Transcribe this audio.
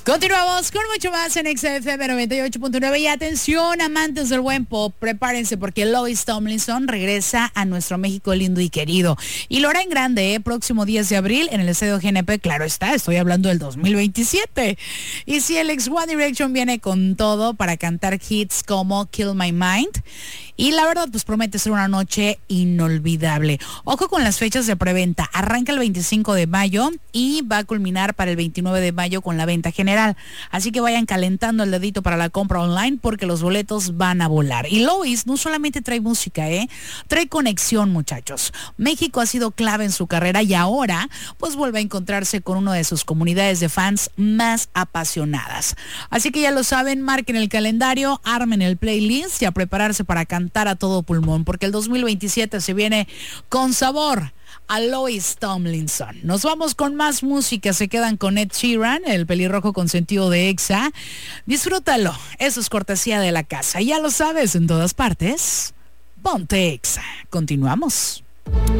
Continuamos con mucho más en XFM 98.9 y atención, amantes del buen pop, prepárense porque Louis Tomlinson regresa a nuestro México lindo y querido y lo hará en grande, próximo 10 de abril en el Estadio GNP, claro está, estoy hablando del 2027. Y si el ex One Direction viene con todo para cantar hits como Kill My Mind, y la verdad, pues promete ser una noche inolvidable. Ojo con las fechas de preventa. Arranca el 25 de mayo y va a culminar para el 29 de mayo con la venta general. Así que vayan calentando el dedito para la compra online porque los boletos van a volar. Y Louis no solamente trae música, trae conexión, muchachos. México ha sido clave en su carrera y ahora pues vuelve a encontrarse con una de sus comunidades de fans más apasionadas. Así que ya lo saben, marquen el calendario, armen el playlist y a prepararse para cantar a todo pulmón, porque el 2027 se viene con sabor a Louis Tomlinson. Nos vamos con más música, se quedan con Ed Sheeran, el pelirrojo consentido de Exa. Disfrútalo, eso es cortesía de la casa. Ya lo sabes, en todas partes, ponte Exa. Continuamos.